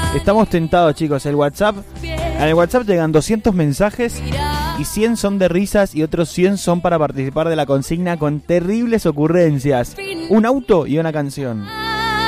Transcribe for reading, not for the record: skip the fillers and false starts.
Estamos tentados, chicos. En el WhatsApp llegan 200 mensajes y 100 son de risas y otros 100 son para participar de la consigna con terribles ocurrencias. Un auto y una canción.